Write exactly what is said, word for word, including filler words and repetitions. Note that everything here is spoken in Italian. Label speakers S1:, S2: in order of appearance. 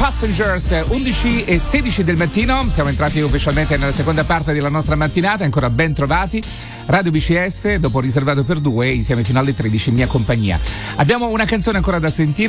S1: Passengers, undici e sedici del mattino, siamo entrati ufficialmente nella seconda parte della nostra mattinata, ancora ben trovati. Radio B C S, dopo Riservato per due, insieme fino alle tredici in mia compagnia. Abbiamo una canzone ancora da sentire.